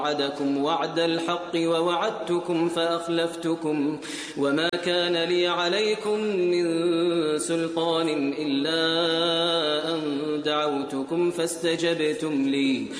وعدكم وعد الحق ووعدتكم فأخلفتكم وما كان لي عليكم من سلطان إلا أن دعوتكم فاستجبتم لي